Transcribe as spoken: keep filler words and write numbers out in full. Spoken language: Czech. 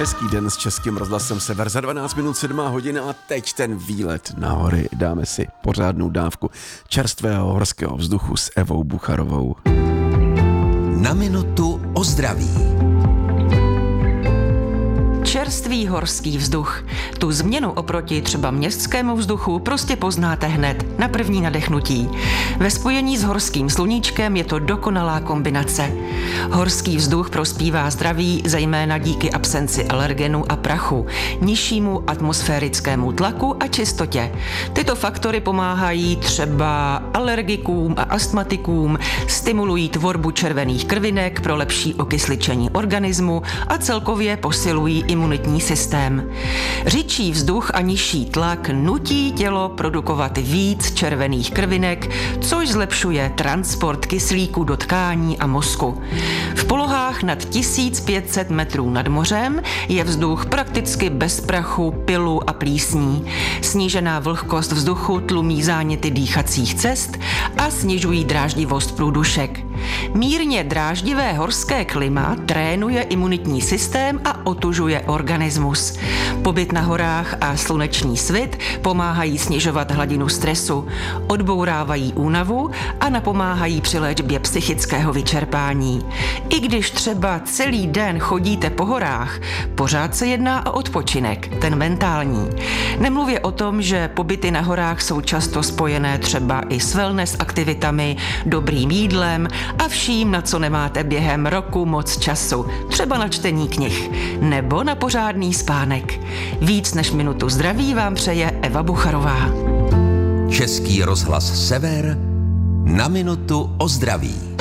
Hezký den s Českým rozhlasem Sever za dvanáct minut sedmá hodina a teď ten výlet na hory. Dáme si pořádnou dávku čerstvého horského vzduchu s Evou Bucharovou. Na minutu o zdraví. Čerstvý horský vzduch. Tu změnu oproti třeba městskému vzduchu prostě poznáte hned, na první nadechnutí. Ve spojení s horským sluníčkem je to dokonalá kombinace. Horský vzduch prospívá zdraví zejména díky absenci alergenů a prachu, nižšímu atmosférickému tlaku a čistotě. Tyto faktory pomáhají třeba alergikům a astmatikům, stimulují tvorbu červených krvinek pro lepší okysličení organismu a celkově posilují imunitní systém. Řidčí vzduch a nižší tlak nutí tělo produkovat víc červených krvinek, což zlepšuje transport kyslíku do tkání a mozku. V polohách nad tisíc pět set metrů nad mořem je vzduch prakticky bez prachu, pylu a plísní. Snížená vlhkost vzduchu tlumí záněty dýchacích cest a snižují dráždivost průdušek. Mírně dráždivé horské klima trénuje imunitní systém a otužuje organismus. Pobyt na horách a sluneční svit pomáhají snižovat hladinu stresu, odbourávají únavu a napomáhají při léčbě psychického vyčerpání. I když třeba celý den chodíte po horách, pořád se jedná o odpočinek, ten mentální. Nemluvě o tom, že pobyty na horách jsou často spojené třeba i s wellness aktivitami, dobrým jídlem a vším, na co nemáte během roku moc času, třeba na čtení knih nebo na pořádný spánek. Víc než minutu zdraví vám přeje Eva Bucharová. Český rozhlas Sever na minutu o zdraví.